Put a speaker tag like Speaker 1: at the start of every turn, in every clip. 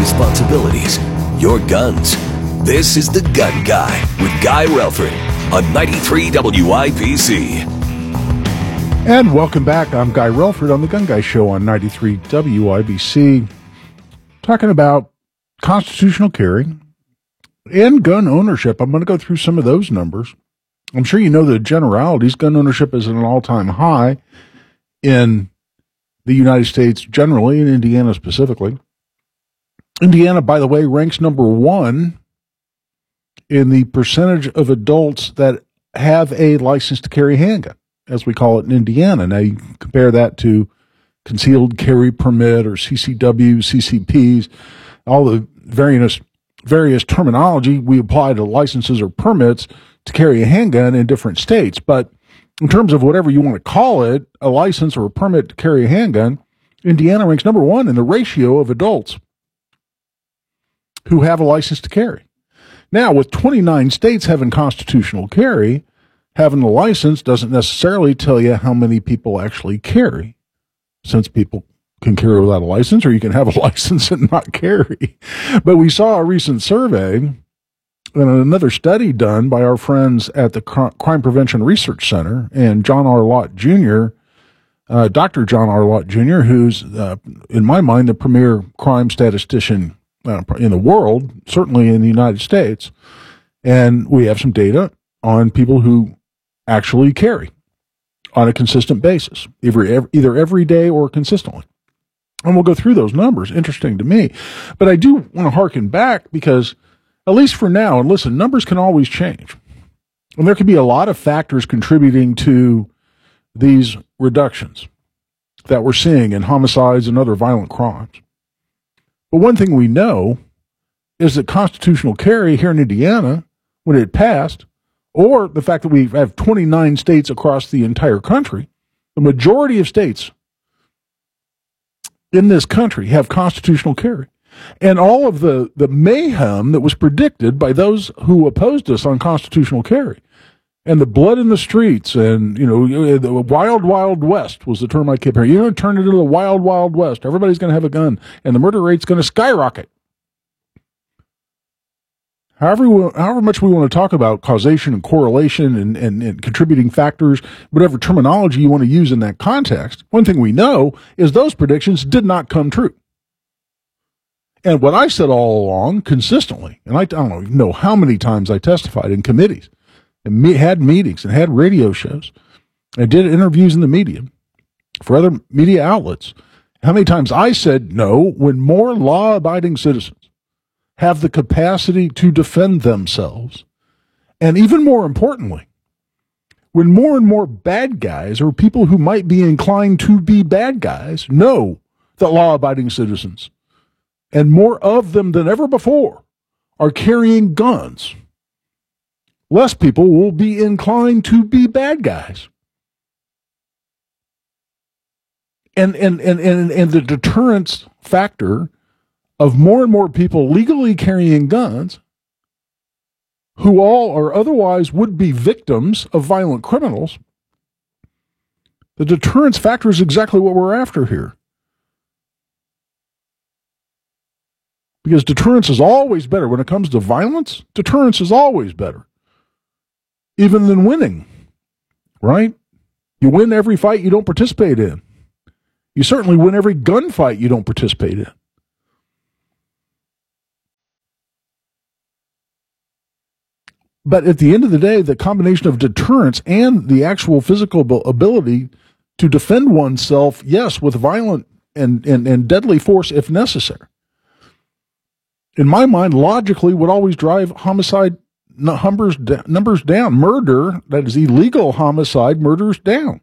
Speaker 1: responsibilities, your guns. This is The Gun Guy with Guy Relford on 93 WIBC.
Speaker 2: And welcome back. I'm Guy Relford on The Gun Guy Show on 93 WIBC. Talking about constitutional carry and gun ownership. I'm going to go through some of those numbers. I'm sure you know the generalities. Gun ownership is at an all-time high in the United States generally, and Indiana specifically. Indiana, by the way, ranks number one in the percentage of adults that have a license to carry a handgun, as we call it in Indiana. Now, you compare that to concealed carry permit or CCW, CCPs, all the various terminology we apply to licenses or permits to carry a handgun in different states. But in terms of whatever you want to call it, a license or a permit to carry a handgun, Indiana ranks number one in the ratio of adults who have a license to carry. Now, with 29 states having constitutional carry, having a license doesn't necessarily tell you how many people actually carry, since people can carry without a license, or you can have a license and not carry. But we saw a recent survey and another study done by our friends at the Crime Prevention Research Center and John R. Lott Jr., Dr. John R. Lott Jr., who's, in my mind, the premier crime statistician in the world, certainly in the United States. And we have some data on people who actually carry on a consistent basis, either every day or consistently. And we'll go through those numbers. Interesting to me. But I do want to harken back because, at least for now, and listen, numbers can always change. And there could be a lot of factors contributing to these reductions that we're seeing in homicides and other violent crimes. But one thing we know is that constitutional carry here in Indiana, when it passed, or the fact that we have 29 states across the entire country, the majority of states in this country have constitutional carry. And all of the mayhem that was predicted by those who opposed us on constitutional carry, and the blood in the streets, and, the wild, wild west was the term I kept hearing. You're going to turn it into the wild, wild west. Everybody's going to have a gun, and the murder rate's going to skyrocket. However much we want to talk about causation and correlation and contributing factors, whatever terminology you want to use in that context, one thing we know is those predictions did not come true. And what I said all along, consistently, and I don't even know how many times I testified in committees, and had meetings, and had radio shows, and did interviews in the media for other media outlets, how many times I said, no, when more law-abiding citizens have the capacity to defend themselves, and even more importantly, when more and more bad guys, or people who might be inclined to be bad guys, know that law-abiding citizens, and more of them than ever before, are carrying guns, less people will be inclined to be bad guys. And the deterrence factor of more and more people legally carrying guns, who all or otherwise would be victims of violent criminals, the deterrence factor is exactly what we're after here. Because deterrence is always better. When it comes to violence, deterrence is always better, even than winning, right? You win every fight you don't participate in. You certainly win every gunfight you don't participate in. But at the end of the day, the combination of deterrence and the actual physical ability to defend oneself, yes, with violent and deadly force if necessary, in my mind, logically would always drive homicide numbers down. Murder, that is illegal homicide, numbers down.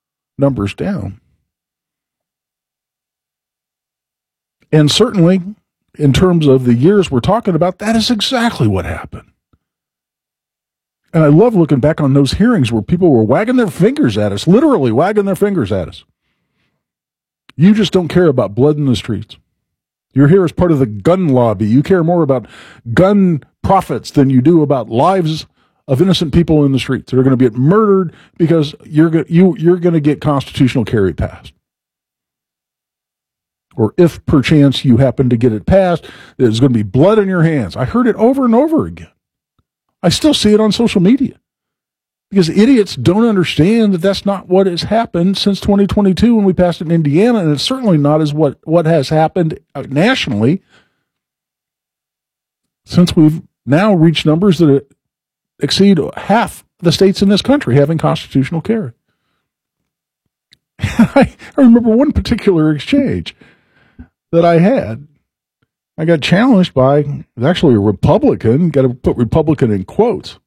Speaker 2: And certainly, in terms of the years we're talking about, that is exactly what happened. And I love looking back on those hearings where people were wagging their fingers at us, literally wagging their fingers at us. You just don't care about blood in the streets. You're here as part of the gun lobby. You care more about gun profits than you do about lives of innocent people in the streets that are going to get murdered because you're going to get constitutional carry passed. or if perchance you happen to get it passed, there's going to be blood on your hands. I heard it over and over again. I still see it on social media because idiots don't understand that that's not what has happened since 2022 when we passed it in Indiana, and it's certainly not as what has happened nationally since we've now reached numbers that exceed half the states in this country having constitutional carry. I remember one particular exchange that I had. I got challenged by, it was actually a Republican, got to put Republican in quotes,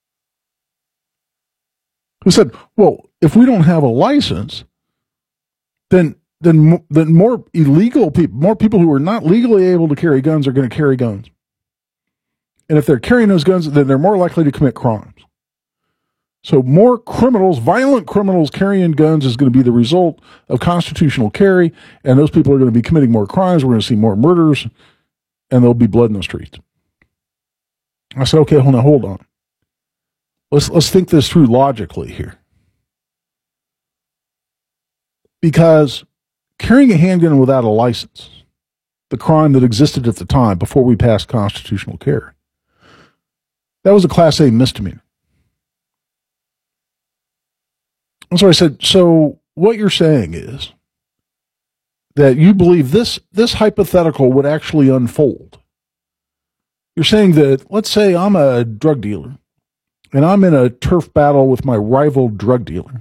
Speaker 2: who said, well, if we don't have a license, then more illegal people, more people who are not legally able to carry guns are going to carry guns. And if they're carrying those guns, then they're more likely to commit crimes. So more criminals, violent criminals carrying guns is going to be the result of constitutional carry, and those people are going to be committing more crimes. We're going to see more murders, and there'll be blood in the streets. I said, okay, hold on. Let's think this through logically here. Because carrying a handgun without a license, the crime that existed at the time before we passed constitutional carry, that was a Class A misdemeanor. And so I said, so what you're saying is that you believe this hypothetical would actually unfold. You're saying that, let's say I'm a drug dealer and I'm in a turf battle with my rival drug dealer.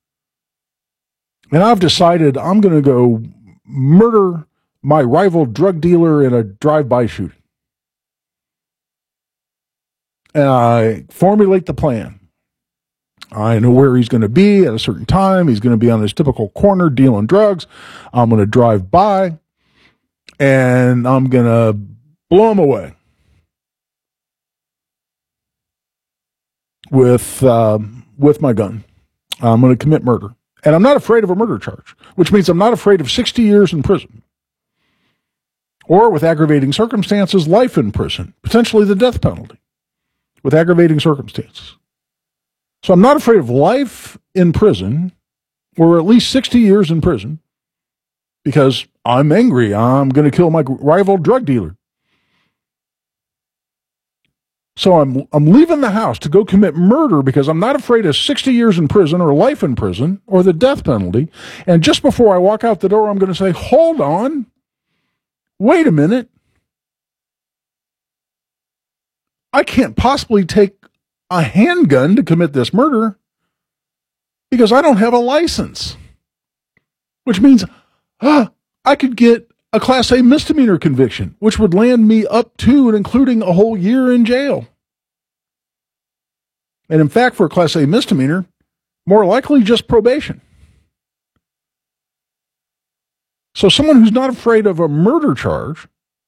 Speaker 2: And I've decided I'm going to go murder my rival drug dealer in a drive-by shooting. And I formulate the plan. I know where he's going to be at a certain time. He's going to be on his typical corner dealing drugs. I'm going to drive by and I'm going to blow him away with my gun. I'm going to commit murder. And I'm not afraid of a murder charge, which means I'm not afraid of 60 years in prison. Or with aggravating circumstances, life in prison, potentially the death penalty with aggravating circumstances. So I'm not afraid of life in prison, or at least 60 years in prison, because I'm angry. I'm going to kill my rival drug dealer. So I'm leaving the house to go commit murder because I'm not afraid of 60 years in prison or life in prison or the death penalty. And just before I walk out the door, I'm going to say, hold on, wait a minute. I can't possibly take a handgun to commit this murder because I don't have a license, which means I could get a Class A misdemeanor conviction, which would land me up to and including a whole year in jail. And in fact, for a Class A misdemeanor, more likely just probation. So someone who's not afraid of a murder charge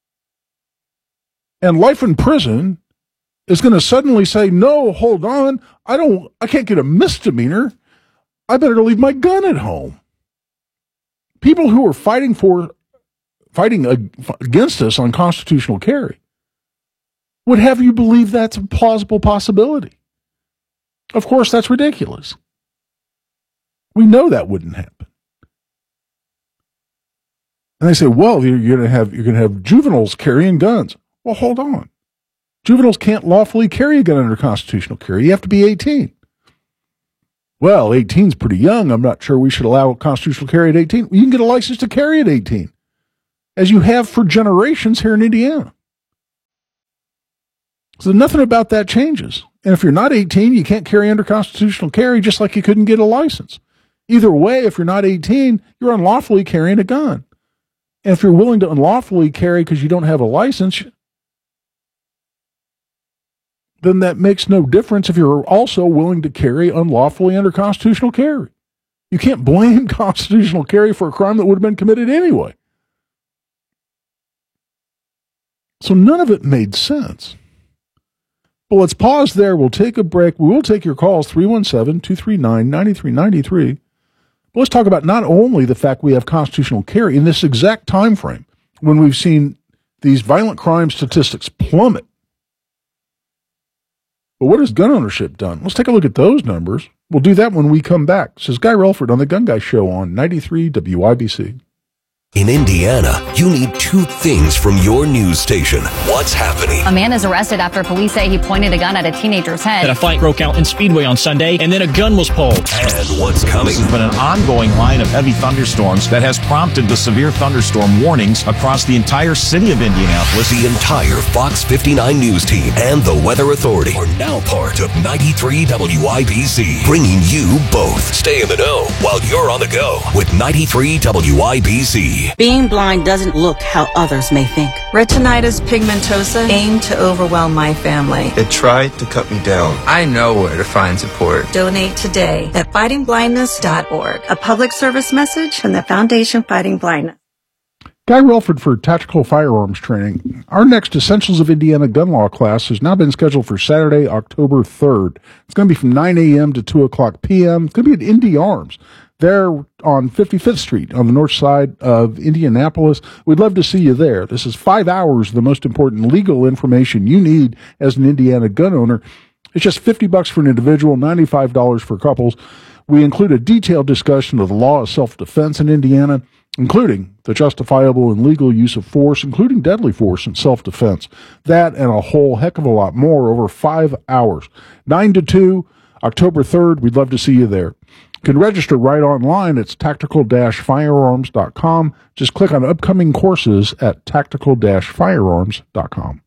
Speaker 2: and life in prison is going to suddenly say, no, hold on, I can't get a misdemeanor. I better leave my gun at home. People who are fighting against us on constitutional carry would have you believe that's a plausible possibility. Of course, that's ridiculous. We know that wouldn't happen. And they say, well, you're going to have juveniles carrying guns. Well, hold on. Juveniles can't lawfully carry a gun under constitutional carry. You have to be 18. Well, 18 is pretty young. I'm not sure we should allow constitutional carry at 18. You can get a license to carry at 18, as you have for generations here in Indiana. So nothing about that changes. And if you're not 18, you can't carry under constitutional carry, just like you couldn't get a license. Either way, if you're not 18, you're unlawfully carrying a gun. And if you're willing to unlawfully carry because you don't have a license, then that makes no difference if you're also willing to carry unlawfully under constitutional carry. You can't blame constitutional carry for a crime that would have been committed anyway. So none of it made sense. But let's pause there. We'll take a break. We will take your calls, 317-239-9393. But let's talk about not only the fact we have constitutional carry in this exact time frame when we've seen these violent crime statistics plummet. But what has gun ownership done? Let's take a look at those numbers. We'll do that when we come back. This is Guy Relford on the Gun Guy Show on 93 WIBC.
Speaker 1: In Indiana, you need two things from your news station. What's happening?
Speaker 3: A man is arrested after police say he pointed a gun at a teenager's head.
Speaker 4: And a fight broke out in Speedway on Sunday, and then a gun was pulled.
Speaker 1: And what's coming?
Speaker 5: This has been an ongoing line of heavy thunderstorms that has prompted the severe thunderstorm warnings across the entire city of Indianapolis.
Speaker 1: The entire Fox 59 News team and the Weather Authority are now part of 93 WIBC, bringing you both. Stay in the know while you're on the go with 93 WIBC.
Speaker 6: Being blind doesn't look how others may think.
Speaker 7: Retinitis pigmentosa aimed to overwhelm my family.
Speaker 8: It tried to cut me down. I know where to find support.
Speaker 7: Donate today at fightingblindness.org. A public service message from the Foundation Fighting Blindness.
Speaker 2: Guy Relford for Tactical Firearms Training. Our next Essentials of Indiana Gun Law class has now been scheduled for Saturday, October 3rd. It's going to be from 9 a.m. to 2 o'clock p.m. It's going to be at Indy Arms. They're on 55th Street on the north side of Indianapolis. We'd love to see you there. This is 5 hours of the most important legal information you need as an Indiana gun owner. It's just $50 for an individual, $95 for couples. We include a detailed discussion of the law of self-defense in Indiana, including the justifiable and legal use of force, including deadly force in self-defense. That and a whole heck of a lot more over 5 hours. 9 to 2, October 3rd. We'd love to see you there. You can register right online. It's tactical-firearms.com. Just click on upcoming courses at tactical-firearms.com.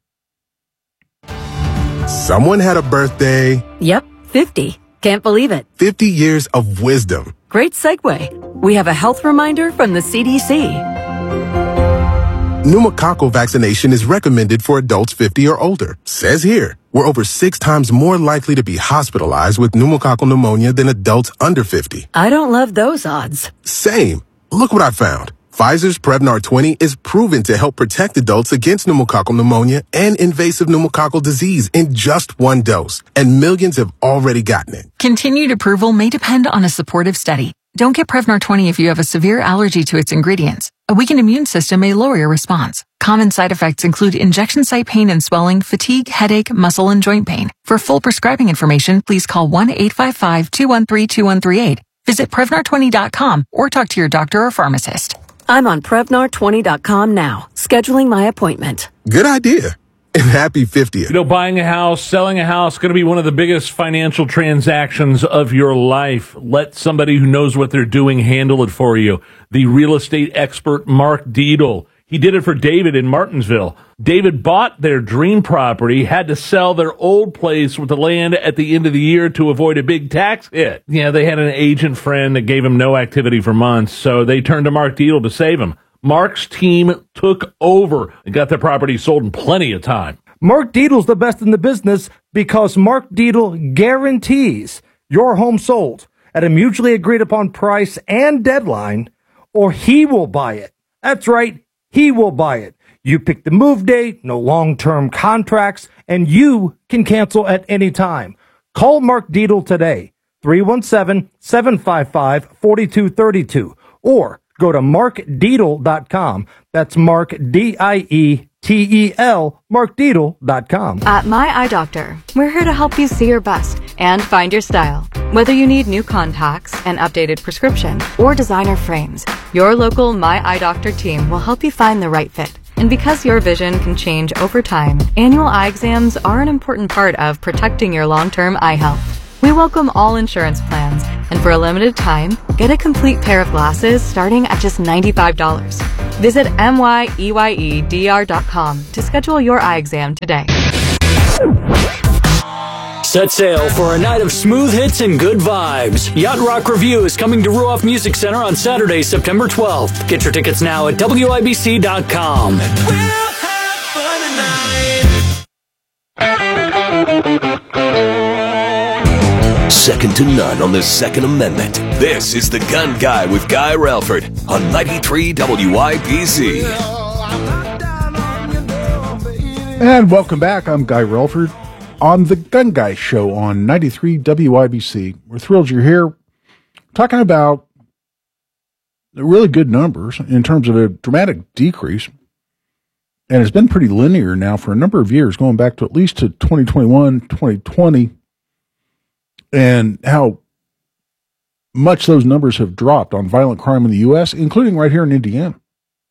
Speaker 9: Someone had a birthday.
Speaker 10: Yep, 50. Can't believe it.
Speaker 9: 50 years of wisdom.
Speaker 10: Great segue. We have a health reminder from the CDC.
Speaker 9: Pneumococcal vaccination is recommended for adults 50 or older. Says here, we're over 6 times more likely to be hospitalized with pneumococcal pneumonia than adults under 50.
Speaker 10: I don't love those odds.
Speaker 9: Same. Look what I found. Pfizer's Prevnar 20 is proven to help protect adults against pneumococcal pneumonia and invasive pneumococcal disease in just 1 dose, and millions have already gotten it.
Speaker 11: Continued approval may depend on a supportive study. Don't get Prevnar 20 if you have a severe allergy to its ingredients. A weakened immune system may lower your response. Common side effects include injection site pain and swelling, fatigue, headache, muscle, and joint pain. For full prescribing information, please call 1-855-213-2138. Visit Prevnar20.com or talk to your doctor or pharmacist.
Speaker 10: I'm on Prevnar20.com now, scheduling my appointment.
Speaker 9: Good idea. And happy 50th.
Speaker 12: You know, buying a house, selling a house, going to be one of the biggest financial transactions of your life. Let somebody who knows what they're doing handle it for you. The real estate expert, Mark Dietl. He did it for David in Martinsville. David bought their dream property, had to sell their old place with the land at the end of the year to avoid a big tax hit. Yeah, they had an agent friend that gave him no activity for months, so they turned to Mark Dietl to save him. Mark's team took over and got their property sold in plenty of time.
Speaker 13: Mark Dietl's the best in the business because Mark Dietl guarantees your home sold at a mutually agreed upon price and deadline, or he will buy it. That's right, he will buy it. You pick the move date, no long-term contracts, and you can cancel at any time. Call Mark Dietl today, 317-755-4232, or go to markdietl.com. That's Mark, D-I-E-T-E-L, markdietl.com.
Speaker 14: At My Eye Doctor, we're here to help you see your best and find your style. Whether you need new contacts, an updated prescription, or designer frames, your local My Eye Doctor team will help you find the right fit. And because your vision can change over time, annual eye exams are an important part of protecting your long-term eye health. We welcome all insurance plans, and for a limited time, get a complete pair of glasses starting at just $95. Visit MYEYEDR.com to schedule your eye exam today.
Speaker 4: Set sail for a night of smooth hits and good vibes. Yacht Rock Review is coming to Ruoff Music Center on Saturday, September 12th. Get your tickets now at WIBC.com.
Speaker 1: We'll have fun tonight. Second to none on the Second Amendment. This is The Gun Guy with Guy Relford on 93 WIBC.
Speaker 2: And welcome back. I'm Guy Relford on The Gun Guy Show on 93 WIBC. We're thrilled you're here talking about really good numbers in terms of a dramatic decrease. And it's been pretty linear now for a number of years, going back to at least to 2021, 2020. And how much those numbers have dropped on violent crime in the U.S., including right here in Indiana.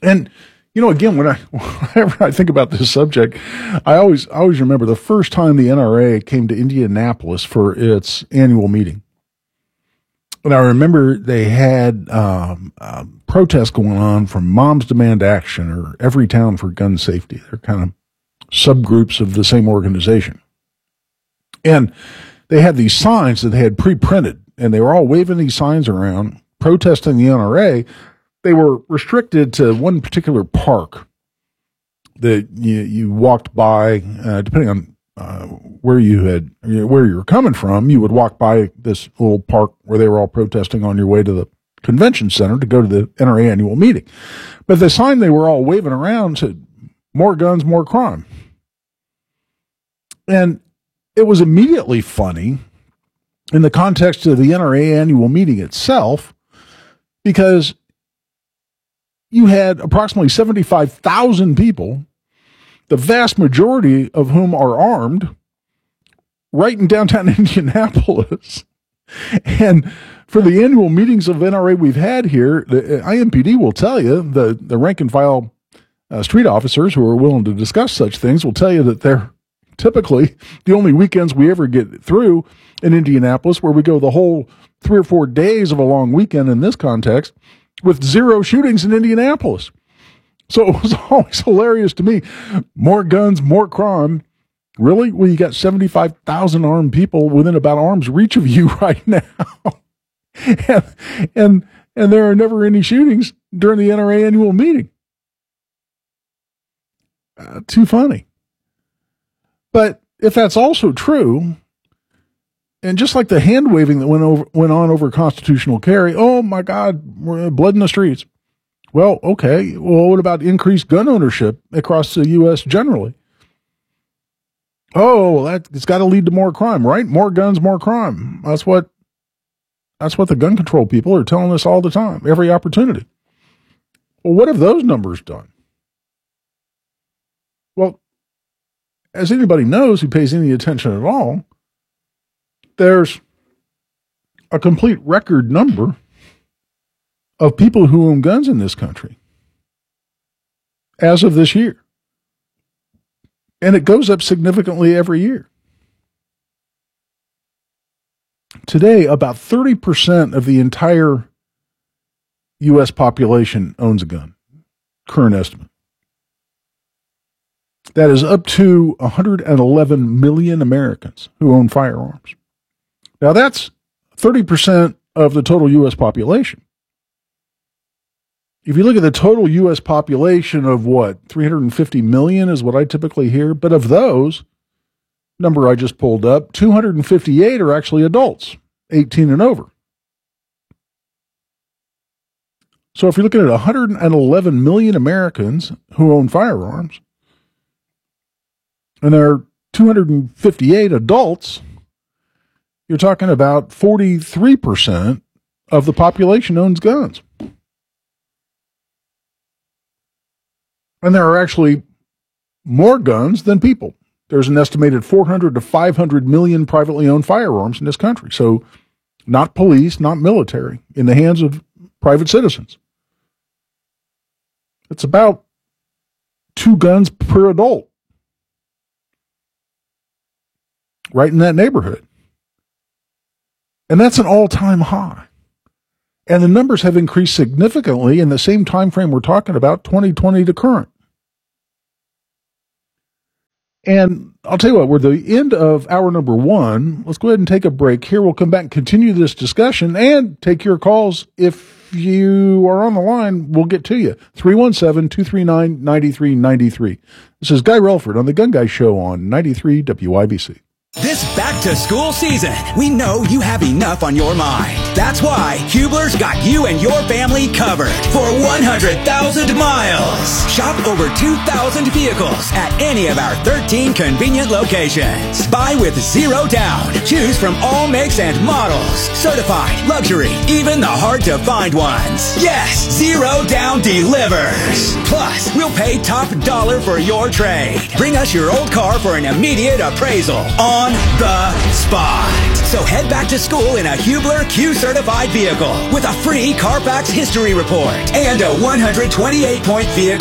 Speaker 2: And, again, whenever I think about this subject, I always remember the first time the NRA came to Indianapolis for its annual meeting. And I remember they had protests going on from Moms Demand Action or Every Town for Gun Safety. They're kind of subgroups of the same organization. And they had these signs that they had pre-printed, and they were all waving these signs around, protesting the NRA. They were restricted to one particular park that you walked by, depending on where you were coming from. You would walk by this little park where they were all protesting on your way to the convention center to go to the NRA annual meeting. But the sign they were all waving around said, "More guns, more crime." And it was immediately funny in the context of the NRA annual meeting itself, because you had approximately 75,000 people, the vast majority of whom are armed, right in downtown Indianapolis. And for the annual meetings of NRA we've had here, the IMPD will tell you, the rank and file street officers who are willing to discuss such things will tell you that they're typically the only weekends we ever get through in Indianapolis, where we go the whole 3 or 4 days of a long weekend in this context, with 0 shootings in Indianapolis. So it was always hilarious to me. More guns, more crime. Really? Well, you got 75,000 armed people within about arm's reach of you right now. and there are never any shootings during the NRA annual meeting. Too funny. But if that's also true, and just like the hand waving that went on over constitutional carry, oh my God, blood in the streets. Well, okay. Well, what about increased gun ownership across the U.S. generally? Oh, it's got to lead to more crime, right? More guns, more crime. That's what the gun control people are telling us all the time, every opportunity. Well, what have those numbers done? Well, as anybody knows who pays any attention at all, there's a complete record number of people who own guns in this country as of this year. And it goes up significantly every year. Today, about 30% of the entire U.S. population owns a gun, current estimate. That is up to 111 million Americans who own firearms. Now, that's 30% of the total U.S. population. If you look at the total U.S. population of 350 million is what I typically hear. But of those, number I just pulled up, 258 are actually adults, 18 and over. So if you're looking at 111 million Americans who own firearms, and there are 258 adults, you're talking about 43% of the population owns guns. And there are actually more guns than people. There's an estimated 400 to 500 million privately owned firearms in this country. So not police, not military, in the hands of private citizens. It's about 2 guns per adult. Right in that neighborhood. And that's an all-time high. And the numbers have increased significantly in the same time frame we're talking about, 2020 to current. And I'll tell you what, we're at the end of hour number 1. Let's go ahead and take a break here. We'll come back and continue this discussion and take your calls. If you are on the line, we'll get to you. 317-239-9393. This is Guy Relford on the Gun Guy Show on 93 WIBC.
Speaker 15: This back-to-school season, we know you have enough on your mind. That's why Hubler's got you and your family covered for 100,000 miles. Shop over 2,000 vehicles at any of our 13 convenient locations. Buy with zero down. Choose from all makes and models. Certified, luxury, even the hard-to-find ones. Yes, zero down delivers. Plus, we'll pay top dollar for your trade. Bring us your old car for an immediate appraisal on the spot. So head back to school in a Hubler Q-certified vehicle with a free Carfax history report and a 128-point vehicle